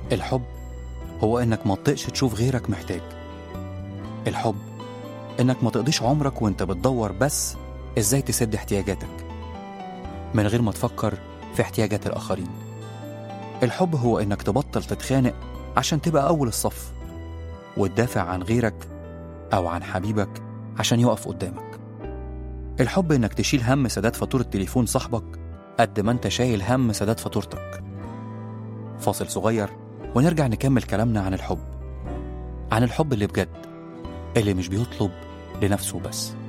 الحب هو إنك ما تطقش تشوف غيرك محتاج. الحب إنك ما تقضيش عمرك وإنت بتدور بس إزاي تسد احتياجاتك من غير ما تفكر في احتياجات الآخرين. الحب هو إنك تبطل تتخانق عشان تبقى أول الصف وتدافع عن غيرك أو عن حبيبك عشان يقف قدامك. الحب إنك تشيل هم سداد فاتورة تليفون صاحبك قد ما أنت شايل هم سداد فاتورتك. فاصل صغير ونرجع نكمل كلامنا عن الحب اللي بجد، اللي مش بيطلب لنفسه بس.